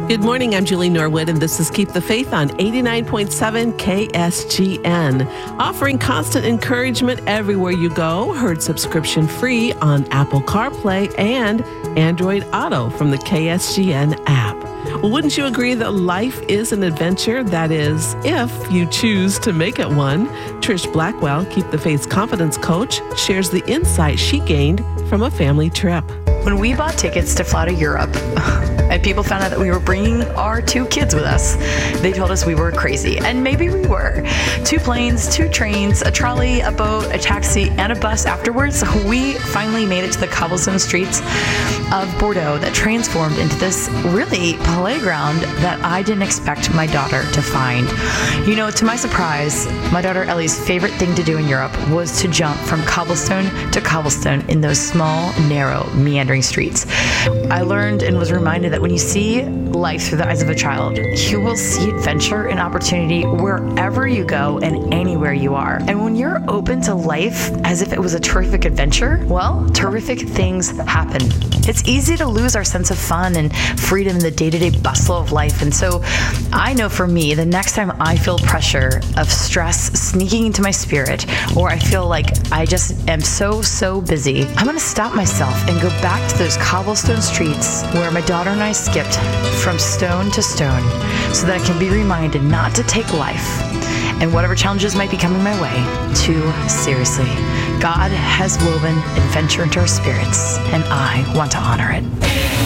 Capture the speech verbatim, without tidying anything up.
Good morning, I'm Julie Norwood, and this is Keep the Faith on eighty-nine point seven K S G N. Offering constant encouragement everywhere you go. Heard subscription free on Apple CarPlay and Android Auto from the K S G N app. Well, wouldn't you agree that life is an adventure? That is, if you choose to make it one. Trish Blackwell, Keep the Faith's confidence coach, shares the insight she gained from a family trip. When we bought tickets to fly to Europe, and people found out that we were bringing our two kids with us, they told us we were crazy. And maybe we were. Two planes, two trains, a trolley, a boat, a taxi, and a bus afterwards. We finally made it to the cobblestone streets of Bordeaux that transformed into this really playground that I didn't expect my daughter to find. You know, to my surprise, my daughter Ellie's favorite thing to do in Europe was to jump from cobblestone to cobblestone in those small, narrow, meandering streets. I learned and was reminded that when you see life through the eyes of a child, you will see adventure and opportunity wherever you go and anywhere you are. And when you're open to life as if it was a terrific adventure, well, terrific things happen. It's easy to lose our sense of fun and freedom in the day-to-day bustle of life. And so I know for me, the next time I feel pressure of stress sneaking into my spirit, or I feel like I just am so, so busy, I'm going to stop myself and go back to those cobblestone streets where my daughter and I skipped from stone to stone so that I can be reminded not to take life and whatever challenges might be coming my way too seriously. God has woven adventure into our spirits, and I want to honor it.